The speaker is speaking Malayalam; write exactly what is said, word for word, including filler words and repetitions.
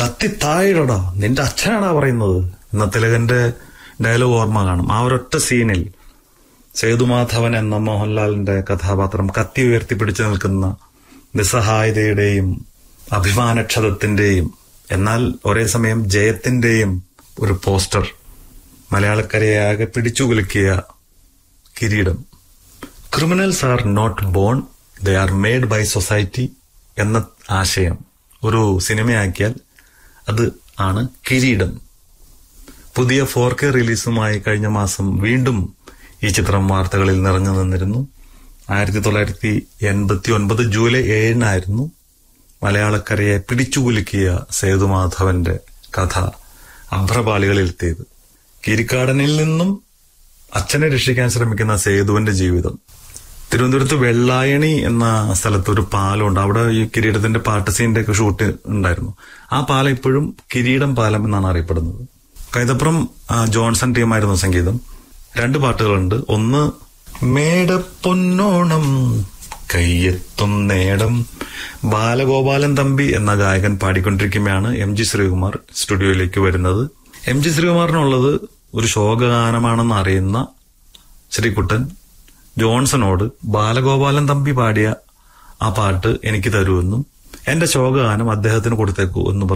കത്തി താഴെടാ, നിന്റെ അച്ഛനാടാ പറയുന്നത് എന്ന തിലകന്റെ ഡയലോഗ് ഓർമ്മ കാണും. ആ ഒരൊറ്റ സീനിൽ സേതുമാധവൻ എന്ന മോഹൻലാലിന്റെ കഥാപാത്രം കത്തി ഉയർത്തിപ്പിടിച്ചു നിൽക്കുന്ന നിസ്സഹായതയുടെയും അഭിമാനക്ഷതത്തിന്റെയും എന്നാൽ ഒരേ സമയം ജയത്തിന്റെയും ഒരു പോസ്റ്റർ മലയാളക്കരയെ ആകെ പിടിച്ചു കുലുക്കിയ കിരീടം. Criminals are not bone, they are made by society എന്ന ആശയം ഒരു സിനിമയാക്കിയാൽ അത് ആണ് കിരീടം. പുതിയ ഫോർ കെ റിലീസുമായി കഴിഞ്ഞ മാസം വീണ്ടും ഈ ചിത്രം വാർത്തകളിൽ നിറഞ്ഞു നിന്നിരുന്നു. ആയിരത്തി തൊള്ളായിരത്തി എൺപത്തി ഒൻപത് ജൂലൈ ഏഴിനായിരുന്നു മലയാളക്കരയെ പിടിച്ചുകുലുക്കിയ സേതുമാധവന്റെ കഥ അഭ്രപാളികളിലെത്തിയത്. കിരിക്കാടനിൽ നിന്നും അച്ഛനെ രക്ഷിക്കാൻ ശ്രമിക്കുന്ന സേതുവിന്റെ ജീവിതം. തിരുവനന്തപുരത്ത് വെള്ളായണി എന്ന സ്ഥലത്ത് ഒരു പാലമുണ്ട്. അവിടെ ഈ കിരീടത്തിന്റെ പാട്ട് സീന്റെ ഒക്കെ ഷൂട്ട് ഉണ്ടായിരുന്നു. ആ പാലം ഇപ്പോഴും കിരീടം പാലം എന്നാണ് അറിയപ്പെടുന്നത്. കൈതപ്രം ജോൺസൺ ടീമായിരുന്നു സംഗീതം. രണ്ട് പാട്ടുകളുണ്ട്. ഒന്ന് മേടപ്പൊന്നോണം കയ്യെത്തും നേടം, ബാലഗോപാലൻ തമ്പി എന്ന ഗായകൻ പാടിക്കൊണ്ടിരിക്കുമ്പോഴാണ് എം ജി ശ്രീകുമാർ സ്റ്റുഡിയോയിലേക്ക് വരുന്നത്. എം ജി ശ്രീകുമാറിനുള്ളത് ഒരു ശോകഗാനമാണെന്ന് അറിയുന്ന ശ്രീകുട്ടൻ ജോൺസണോട് ബാലഗോപാലൻ തമ്പി പാടിയ ആ പാട്ട് എനിക്ക് തരുമെന്നും എന്റെ ശോകഗാനം അദ്ദേഹത്തിന് കൊടുത്തേക്കൂ എന്ന്